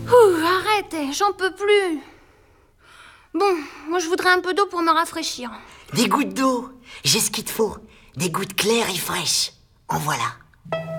Arrête, j'en peux plus. Bon, moi je voudrais un peu d'eau pour me rafraîchir. Des gouttes d'eau, j'ai ce qu'il te faut. Des gouttes claires et fraîches. En voilà.